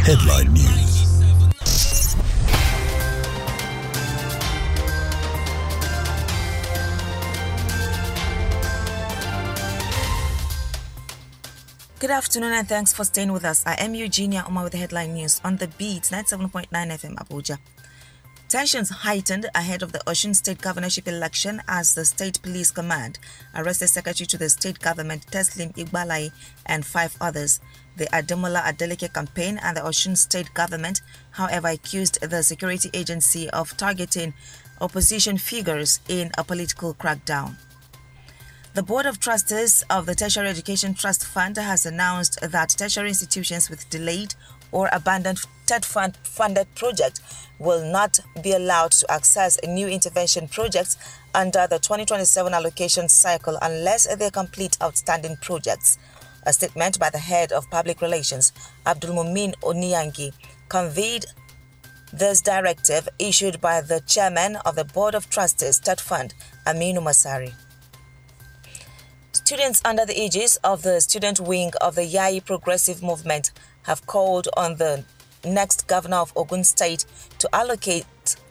Headline News. Good afternoon and thanks for staying with us. I am Eugenia Uma with the headline news on the Beat 97.9 FM Abuja. Tensions heightened ahead of the Osun State governorship election as the State Police Command arrested Secretary to the State Government Teslim Igbalayi and 5 others. The Ademola Adeleke campaign and the Osun State Government, however, accused the security agency of targeting opposition figures in a political crackdown. The Board of Trustees of the Tertiary Education Trust Fund has announced that tertiary institutions with delayed or abandoned TED-funded projects will not be allowed to access new intervention projects under the 2027 allocation cycle unless they complete outstanding projects. A statement by the head of public relations, Abdulmumin Oniyangi, conveyed this directive issued by the chairman of the Board of Trustees TED Fund, Aminu Masari. Students under the aegis of the student wing of the Yayi Progressive Movement have called on the next governor of Ogun State to allocate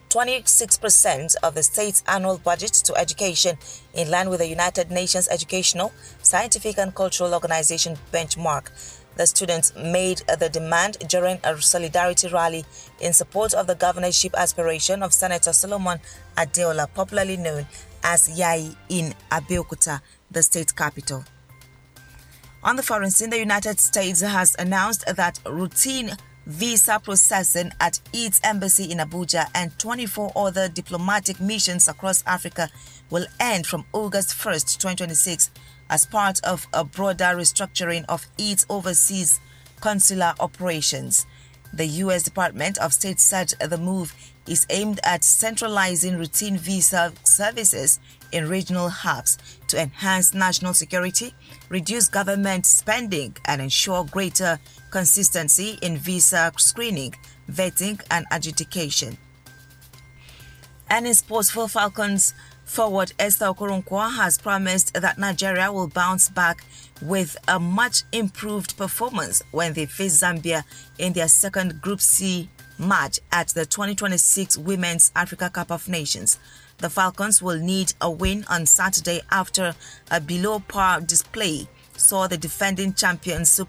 26% of the state's annual budget to education in line with the United Nations Educational, Scientific and Cultural Organization benchmark. The students made the demand during a solidarity rally in support of the governorship aspiration of Senator Solomon Adeola, popularly known as Yayi, in Abeokuta, the state capital. On the foreign scene, the United States has announced that routine visa processing at its embassy in Abuja and 24 other diplomatic missions across Africa will end from August 1st, 2026, as part of a broader restructuring of its overseas consular operations. The U.S. Department of State said the move is aimed at centralizing routine visa services in regional hubs to enhance national security, reduce government spending, and ensure greater consistency in visa screening, vetting, and adjudication. And in sports, for Falcons forward Esther Okoronkwo has promised that Nigeria will bounce back with a much improved performance when they face Zambia in their second Group C match at the 2026 Women's Africa Cup of Nations. The Falcons will need a win on Saturday after a below-par display saw the defending champions